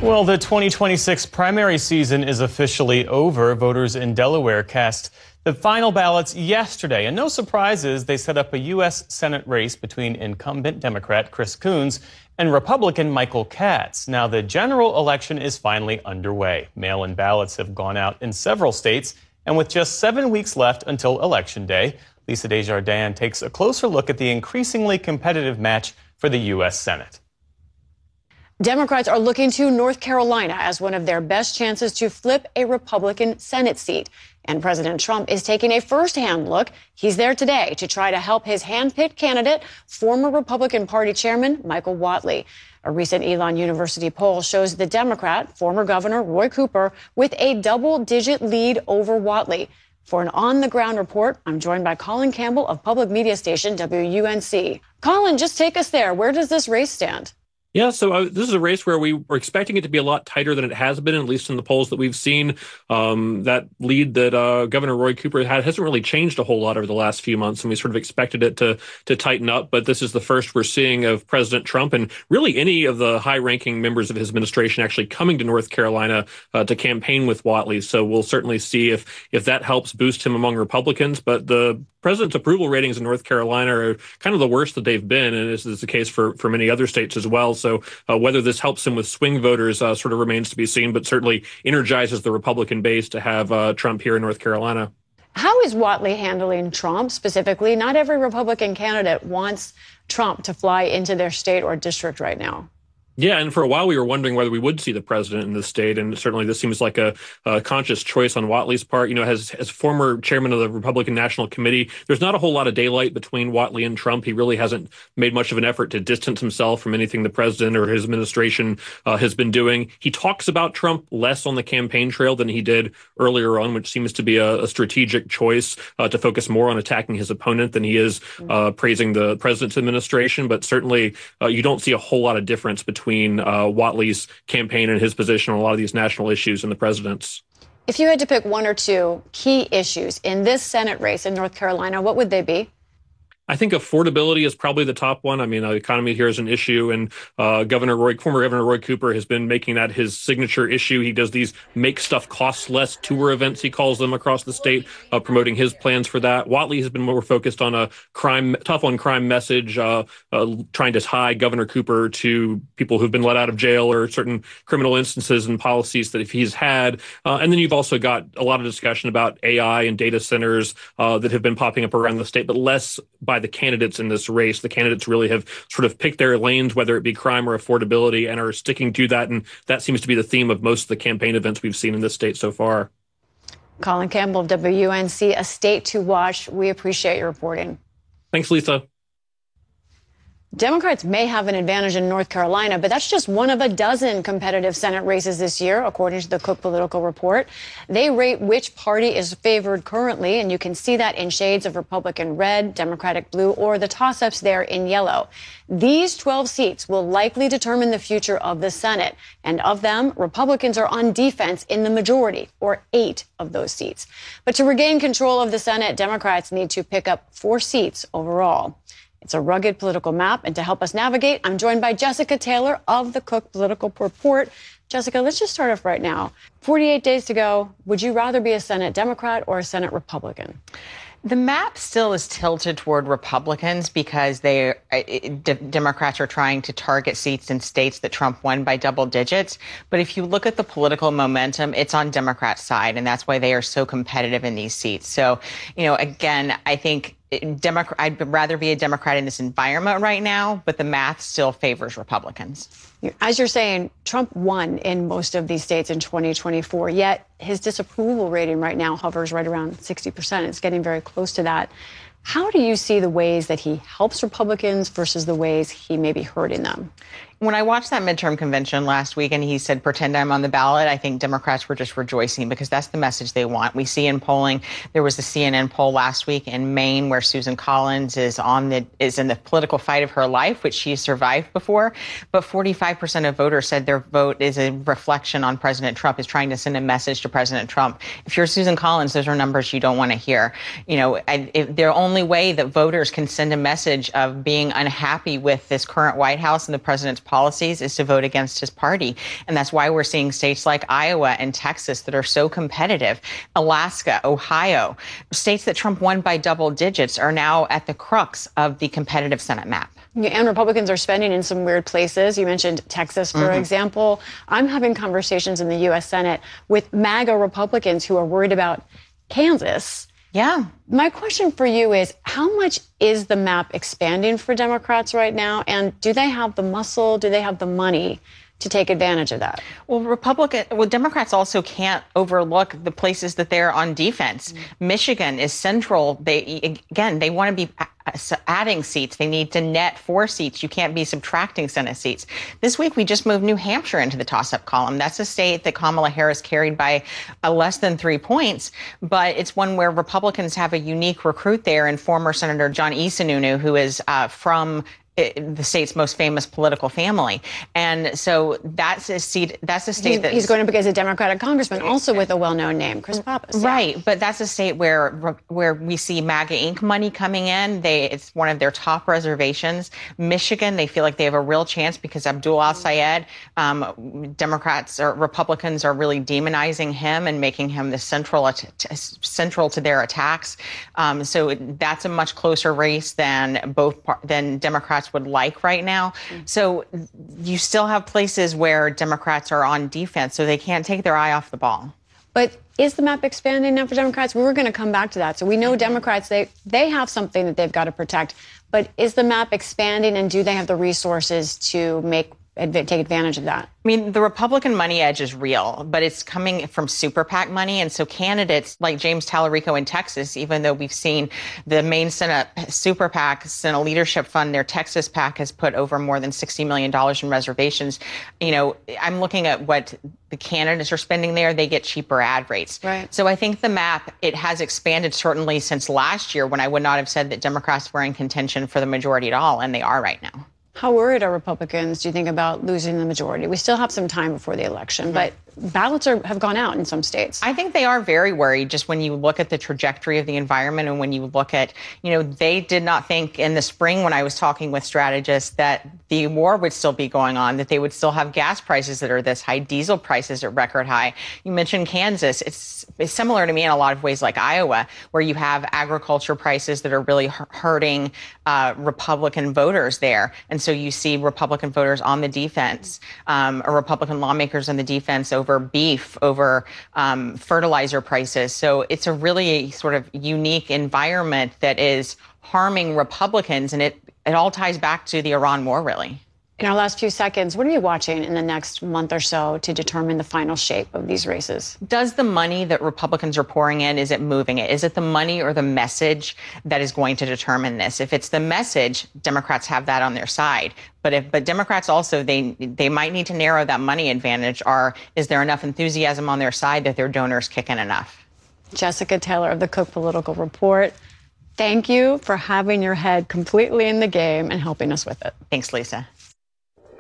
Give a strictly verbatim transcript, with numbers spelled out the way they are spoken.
Well, the twenty twenty-six primary season is officially over. Voters in Delaware cast the final ballots yesterday. And no surprises, they set up a U S Senate race between incumbent Democrat Chris Coons and Republican Michael Katz. Now, the general election is finally underway. Mail-in ballots have gone out in several states. And with just seven weeks left until Election Day, Lisa Desjardins takes a closer look at the increasingly competitive match for the U S Senate. Democrats are looking to North Carolina as one of their best chances to flip a Republican Senate seat. And President Trump is taking a firsthand look. He's there today to try to help his hand-picked candidate, former Republican Party Chairman Michael Whatley. A recent Elon University poll shows the Democrat, former Governor Roy Cooper, with a double-digit lead over Whatley. For an on-the-ground report, I'm joined by Colin Campbell of public media station W U N C. Colin, just take us there. Where does this race stand? Yeah, so uh, this is a race where we were expecting it to be a lot tighter than it has been, at least in the polls that we've seen. Um, that lead that uh, Governor Roy Cooper had hasn't really changed a whole lot over the last few months, and we sort of expected it to to tighten up. But this is the first we're seeing of President Trump and really any of the high-ranking members of his administration actually coming to North Carolina uh, to campaign with Whatley. So we'll certainly see if if that helps boost him among Republicans. But the president's approval ratings in North Carolina are kind of the worst that they've been, and this is the case for, for many other states as well. So uh, whether this helps him with swing voters uh, sort of remains to be seen, but certainly energizes the Republican base to have uh, Trump here in North Carolina. How is Whatley handling Trump specifically? Not every Republican candidate wants Trump to fly into their state or district right now. Yeah, and for a while we were wondering whether we would see the president in the state, and certainly this seems like a, a conscious choice on Whatley's part. You know, as as former chairman of the Republican National Committee, there's not a whole lot of daylight between Whatley and Trump. He really hasn't made much of an effort to distance himself from anything the president or his administration uh, has been doing. He talks about Trump less on the campaign trail than he did earlier on, which seems to be a, a strategic choice uh, to focus more on attacking his opponent than he is uh, praising the president's administration. But certainly uh, you don't see a whole lot of difference between between uh, Whatley's campaign and his position on a lot of these national issues and the president's. If you had to pick one or two key issues in this Senate race in North Carolina, what would they be? I think affordability is probably the top one. I mean, the economy here is an issue, and uh, Governor Roy, former Governor Roy Cooper has been making that his signature issue. He does these make stuff cost less tour events, he calls them, across the state, uh, promoting his plans for that. Whatley has been more focused on a crime, tough on crime message, uh, uh, trying to tie Governor Cooper to people who've been let out of jail or certain criminal instances and policies that if he's had. Uh, and then you've also got a lot of discussion about A I and data centers uh, that have been popping up around the state, but less by the candidates in this race. The candidates really have sort of picked their lanes, whether it be crime or affordability, and are sticking to that. And that seems to be the theme of most of the campaign events we've seen in this state so far. Colin Campbell of W U N C, a state to watch. We appreciate your reporting. Thanks, Lisa. Democrats may have an advantage in North Carolina, but that's just one of a dozen competitive Senate races this year, according to the Cook Political Report. They rate which party is favored currently, and you can see that in shades of Republican red, Democratic blue, or the toss-ups there in yellow. These twelve seats will likely determine the future of the Senate, and of them, Republicans are on defense in the majority, or eight of those seats. But to regain control of the Senate, Democrats need to pick up four seats overall. It's a rugged political map, and to help us navigate, I'm joined by Jessica Taylor of the Cook Political Report. Jessica, let's just start off right now. forty-eight days to go. Would you rather be a Senate Democrat or a Senate Republican? The map still is tilted toward Republicans because they d- Democrats are trying to target seats in states that Trump won by double digits. But if you look at the political momentum, it's on Democrats' side, and that's why they are so competitive in these seats. So, you know, again, I think Democrat, I'd rather be a Democrat in this environment right now, but the math still favors Republicans. As you're saying, Trump won in most of these states in twenty twenty-four, yet his disapproval rating right now hovers right around sixty percent. It's getting very close to that. How do you see the ways that he helps Republicans versus the ways he may be hurting them? When I watched that midterm convention last week and he said, pretend I'm on the ballot, I think Democrats were just rejoicing because that's the message they want. We see in polling, there was a C N N poll last week in Maine where Susan Collins is on the is in the political fight of her life, which she survived before. But forty-five percent of voters said their vote is a reflection on President Trump, is trying to send a message to President Trump. If you're Susan Collins, those are numbers you don't want to hear. You know, I, if the only way that voters can send a message of being unhappy with this current White House and the president's policies is to vote against his party. And that's why we're seeing states like Iowa and Texas that are so competitive. Alaska, Ohio, states that Trump won by double digits are now at the crux of the competitive Senate map. And Republicans are spending in some weird places. You mentioned Texas, for mm-hmm. example. I'm having conversations in the U S Senate with MAGA Republicans who are worried about Kansas. Yeah. My question for you is, how much is the map expanding for Democrats right now? And do they have the muscle? Do they have the money to take advantage of that? Well, Republican, well, Democrats also can't overlook the places that they're on defense. Mm-hmm. Michigan is central. They, again, they want to be adding seats. They need to net four seats. You can't be subtracting Senate seats. This week, we just moved New Hampshire into the toss-up column. That's a state that Kamala Harris carried by uh, less than three points, but it's one where Republicans have a unique recruit there in former Senator John E. Sununu, who is uh, from the state's most famous political family. And so that's a seat, that's a state that he's going up against a Democratic congressman, also with a well-known name, Chris Pappas. Yeah. Right. But that's a state where, where we see MAGA Incorporated money coming in. They, it's one of their top reservations. Michigan, they feel like they have a real chance because Abdul Al-Sayed, um, Democrats or Republicans are really demonizing him and making him the central, central to their attacks. Um, so that's a much closer race than both, than Democrats would like right now. Mm-hmm. So you still have places where Democrats are on defense, so they can't take their eye off the ball. But is the map expanding now for Democrats? We were going to come back to that. So we know Democrats, they, they have something that they've got to protect. But is the map expanding, and do they have the resources to make take advantage of that? I mean, the Republican money edge is real, but it's coming from super PAC money. And so candidates like James Tallarico in Texas, even though we've seen the main Senate super PAC, Senate Leadership Fund, their Texas PAC has put over more than sixty million dollars in reservations. You know, I'm looking at what the candidates are spending there. They get cheaper ad rates. Right. So I think the map, it has expanded certainly since last year, when I would not have said that Democrats were in contention for the majority at all, and they are right now. How worried are Republicans, do you think, about losing the majority? We still have some time before the election, but ballots are, have gone out in some states. I think they are very worried just when you look at the trajectory of the environment, and when you look at, you know, they did not think in the spring when I was talking with strategists that the war would still be going on, that they would still have gas prices that are this high, diesel prices at record high. You mentioned Kansas. It's, it's similar to me in a lot of ways like Iowa, where you have agriculture prices that are really hurting uh, Republican voters there. And so you see Republican voters on the defense, um, or Republican lawmakers on the defense over beef, over um, fertilizer prices. So it's a really sort of unique environment that is harming Republicans, and it, it all ties back to the Iran war, really. In our last few seconds, what are you watching in the next month or so to determine the final shape of these races? Does the money that Republicans are pouring in, is it moving it? Is it the money or the message that is going to determine this? If it's the message, Democrats have that on their side. But if, but Democrats also, they they might need to narrow that money advantage. Or is there enough enthusiasm on their side that their donors kick in enough? Jessica Taylor of the Cook Political Report, thank you for having your head completely in the game and helping us with it. Thanks, Lisa.